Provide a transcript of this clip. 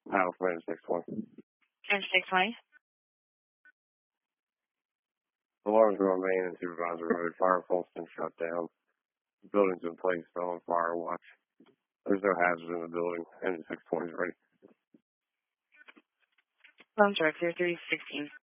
Command 620. And 620? Alarms remain in Supervisor Road. Fire pulse been shut down. The building's been placed on fire watch. There's no hazards in the building. Engine 620 is ready. Phone director 316.